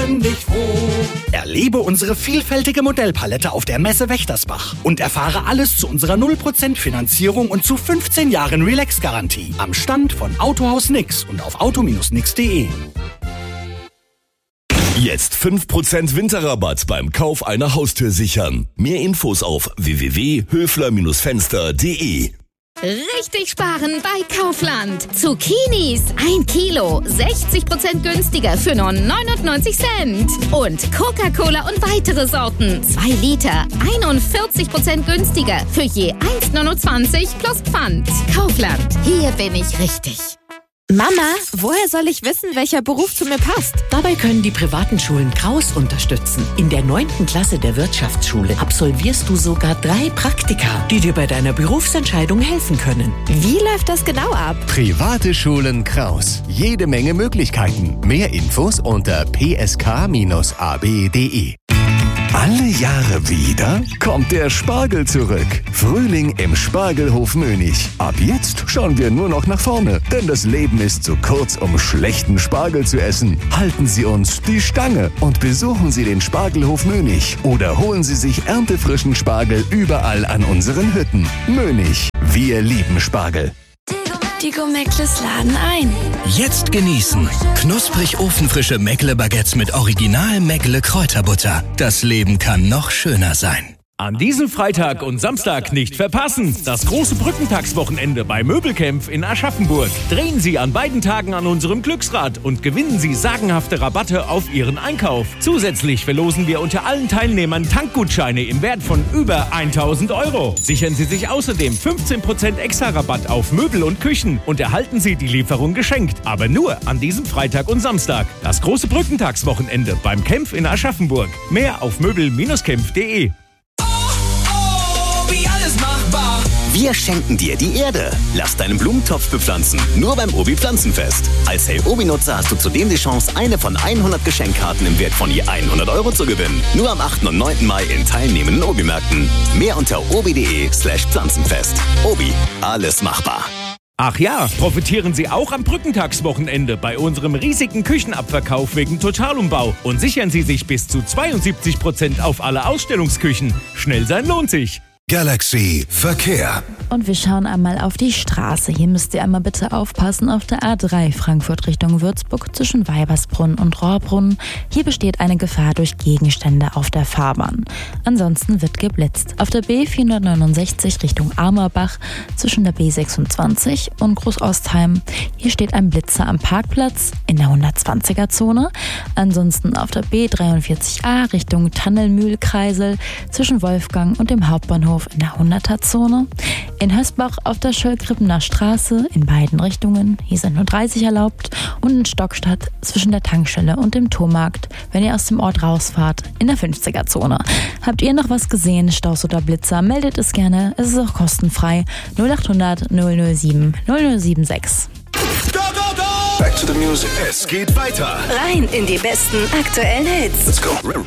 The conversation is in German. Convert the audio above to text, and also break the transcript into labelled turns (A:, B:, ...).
A: ständig froh. Erlebe unsere vielfältige Modellpalette auf der Messe Wächtersbach und erfahre alles zu unserer 0% Finanzierung und zu 15 Jahren Relax-Garantie am Stand von Autohaus Nix und auf auto-nix.de.
B: Jetzt 5% Winterrabatt beim Kauf einer Haustür sichern. Mehr Infos auf www.höfler-fenster.de.
C: Richtig sparen bei Kaufland. Zucchinis 1 Kilo, 60% günstiger für nur 99 Cent. Und Coca-Cola und weitere Sorten, 2 Liter, 41% günstiger für je 1,29 plus Pfand. Kaufland, hier bin ich richtig.
D: Mama, woher soll ich wissen, welcher Beruf zu mir passt?
E: Dabei können die privaten Schulen Kraus unterstützen. In der 9. Klasse der Wirtschaftsschule absolvierst du sogar 3 Praktika, die dir bei deiner Berufsentscheidung helfen können.
D: Wie läuft das genau ab?
F: Private Schulen Kraus. Jede Menge Möglichkeiten. Mehr Infos unter psk-ab.de. Alle Jahre wieder kommt der Spargel zurück. Frühling im Spargelhof Mönig. Ab jetzt schauen wir nur noch nach vorne, denn das Leben ist zu kurz, um schlechten Spargel zu essen. Halten Sie uns die Stange und besuchen Sie den Spargelhof Mönig oder holen Sie sich erntefrischen Spargel überall an unseren Hütten. Mönig, wir lieben Spargel.
G: Die Go-Meckles laden ein.
H: Jetzt genießen. Knusprig ofenfrische Meckle-Baguettes mit Original Meckle-Kräuterbutter. Das Leben kann noch schöner sein.
I: An diesem Freitag und Samstag nicht verpassen. Das große Brückentagswochenende bei Möbelkämpf in Aschaffenburg. Drehen Sie an beiden Tagen an unserem Glücksrad und gewinnen Sie sagenhafte Rabatte auf Ihren Einkauf. Zusätzlich verlosen wir unter allen Teilnehmern Tankgutscheine im Wert von über 1.000 Euro. Sichern Sie sich außerdem 15% extra Rabatt auf Möbel und Küchen und erhalten Sie die Lieferung geschenkt. Aber nur an diesem Freitag und Samstag. Das große Brückentagswochenende beim Kämpf in Aschaffenburg. Mehr auf möbel-kämpf.de.
J: Wir schenken dir die Erde. Lass deinen Blumentopf bepflanzen. Nur beim Obi Pflanzenfest. Als Hey Obi-Nutzer hast du zudem die Chance, eine von 100 Geschenkkarten im Wert von je 100 Euro zu gewinnen. Nur am 8. und 9. Mai in teilnehmenden Obi-Märkten. Mehr unter obi.de/Pflanzenfest. Obi, alles machbar.
I: Ach ja, profitieren Sie auch am Brückentagswochenende bei unserem riesigen Küchenabverkauf wegen Totalumbau und sichern Sie sich bis zu 72% auf alle Ausstellungsküchen. Schnell sein lohnt sich.
K: Galaxy Verkehr.
L: Und wir schauen einmal auf die Straße. Hier müsst ihr einmal bitte aufpassen auf der A3 Frankfurt Richtung Würzburg zwischen Weibersbrunn und Rohrbrunn. Hier besteht eine Gefahr durch Gegenstände auf der Fahrbahn. Ansonsten wird geblitzt. Auf der B469 Richtung Amerbach zwischen der B26 und Großostheim. Hier steht ein Blitzer am Parkplatz in der 120er-Zone. Ansonsten auf der B43a Richtung Tannelmühlkreisel zwischen Wolfgang und dem Hauptbahnhof in der 100er-Zone. In Hösbach auf der Schöllkrippener Straße in beiden Richtungen. Hier sind nur 30 erlaubt. Und in Stockstadt zwischen der Tankstelle und dem Tormarkt, wenn ihr aus dem Ort rausfahrt, in der 50er-Zone. Habt ihr noch was gesehen, Staus oder Blitzer, meldet es gerne. Es ist auch kostenfrei. 0800 007 0076.
K: Back to the music. Es geht weiter.
G: Rein in die besten aktuellen Hits.
K: Let's go.